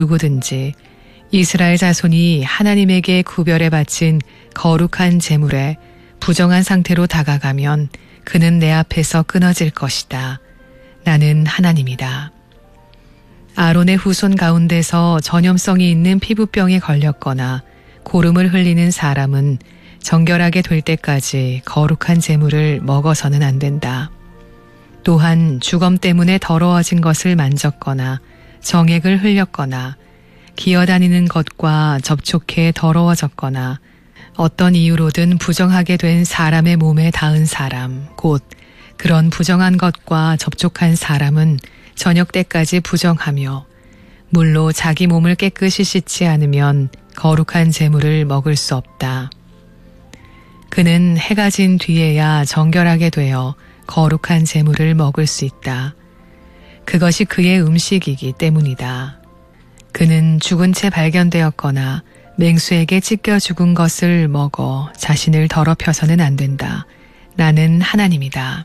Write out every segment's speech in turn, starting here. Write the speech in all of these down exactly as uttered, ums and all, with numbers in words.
누구든지 이스라엘 자손이 하나님에게 구별해 바친 거룩한 제물에 부정한 상태로 다가가면 그는 내 앞에서 끊어질 것이다. 나는 하나님이다. 아론의 후손 가운데서 전염성이 있는 피부병에 걸렸거나 고름을 흘리는 사람은 정결하게 될 때까지 거룩한 제물을 먹어서는 안 된다. 또한 주검 때문에 더러워진 것을 만졌거나 정액을 흘렸거나 기어다니는 것과 접촉해 더러워졌거나 어떤 이유로든 부정하게 된 사람의 몸에 닿은 사람, 곧 그런 부정한 것과 접촉한 사람은 저녁 때까지 부정하며 물로 자기 몸을 깨끗이 씻지 않으면 거룩한 제물을 먹을 수 없다. 그는 해가 진 뒤에야 정결하게 되어 거룩한 제물을 먹을 수 있다. 그것이 그의 음식이기 때문이다. 그는 죽은 채 발견되었거나 맹수에게 찢겨 죽은 것을 먹어 자신을 더럽혀서는 안 된다. 나는 하나님이다.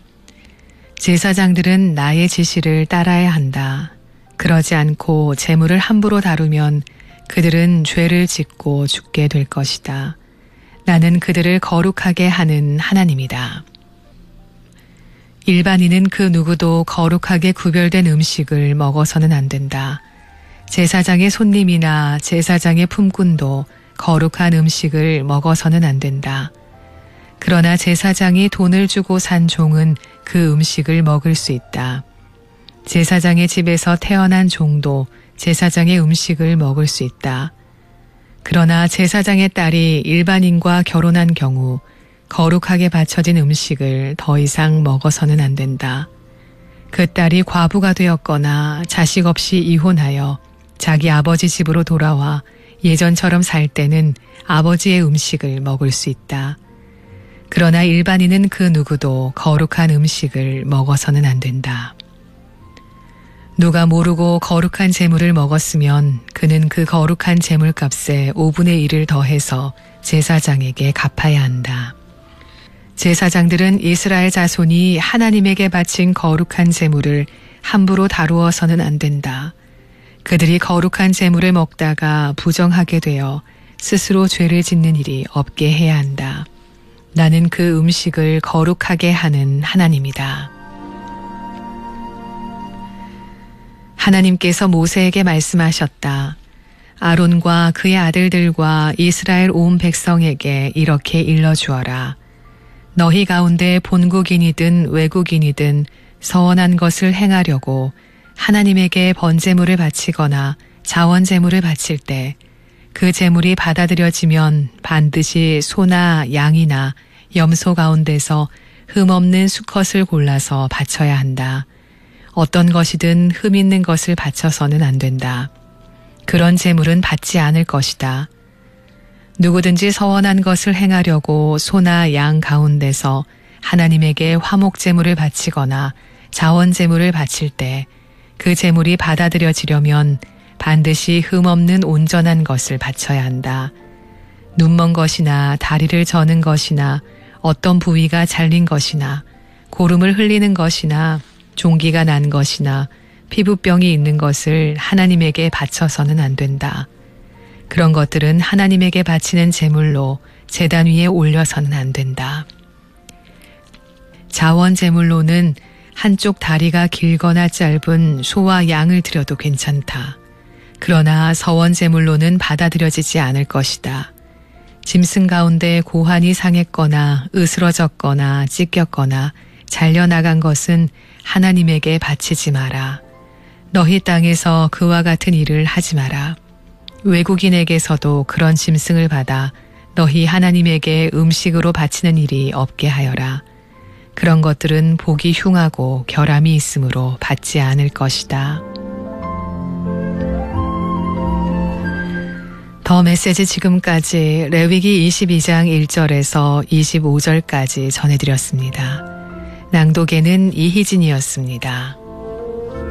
제사장들은 나의 지시를 따라야 한다. 그러지 않고 제물을 함부로 다루면 그들은 죄를 짓고 죽게 될 것이다. 나는 그들을 거룩하게 하는 하나님이다. 일반인은 그 누구도 거룩하게 구별된 음식을 먹어서는 안 된다. 제사장의 손님이나 제사장의 품꾼도 거룩한 음식을 먹어서는 안 된다. 그러나 제사장이 돈을 주고 산 종은 그 음식을 먹을 수 있다. 제사장의 집에서 태어난 종도 제사장의 음식을 먹을 수 있다. 그러나 제사장의 딸이 일반인과 결혼한 경우 거룩하게 바쳐진 음식을 더 이상 먹어서는 안 된다. 그 딸이 과부가 되었거나 자식 없이 이혼하여 자기 아버지 집으로 돌아와 예전처럼 살 때는 아버지의 음식을 먹을 수 있다. 그러나 일반인은 그 누구도 거룩한 음식을 먹어서는 안 된다. 누가 모르고 거룩한 제물을 먹었으면 그는 그 거룩한 제물값의 오분의 일을 더해서 제사장에게 갚아야 한다. 제사장들은 이스라엘 자손이 하나님에게 바친 거룩한 제물을 함부로 다루어서는 안 된다. 그들이 거룩한 제물을 먹다가 부정하게 되어 스스로 죄를 짓는 일이 없게 해야 한다. 나는 그 음식을 거룩하게 하는 하나님이다. 하나님께서 모세에게 말씀하셨다. 아론과 그의 아들들과 이스라엘 온 백성에게 이렇게 일러주어라. 너희 가운데 본국인이든 외국인이든 서원한 것을 행하려고 하나님에게 번제물을 바치거나 자원제물을 바칠 때 그 제물이 받아들여지면 반드시 소나 양이나 염소 가운데서 흠없는 수컷을 골라서 바쳐야 한다. 어떤 것이든 흠 있는 것을 바쳐서는 안 된다. 그런 제물은 받지 않을 것이다. 누구든지 서원한 것을 행하려고 소나 양 가운데서 하나님에게 화목제물을 바치거나 자원제물을 바칠 때 그 제물이 받아들여지려면 반드시 흠없는 온전한 것을 바쳐야 한다. 눈먼 것이나 다리를 저는 것이나 어떤 부위가 잘린 것이나 고름을 흘리는 것이나 종기가 난 것이나 피부병이 있는 것을 하나님에게 바쳐서는 안 된다. 그런 것들은 하나님에게 바치는 제물로 제단 위에 올려서는 안 된다. 자원 제물로는 한쪽 다리가 길거나 짧은 소와 양을 드려도 괜찮다. 그러나 서원 제물로는 받아들여지지 않을 것이다. 짐승 가운데 고환이 상했거나 으스러졌거나 찢겼거나 잘려나간 것은 하나님에게 바치지 마라. 너희 땅에서 그와 같은 일을 하지 마라. 외국인에게서도 그런 짐승을 받아 너희 하나님에게 음식으로 바치는 일이 없게 하여라. 그런 것들은 보기 흉하고 결함이 있으므로 받지 않을 것이다. 더 메시지 지금까지 레위기 이십이 장 일 절에서 이십오 절까지 전해드렸습니다. 낭독에는 이희진이었습니다.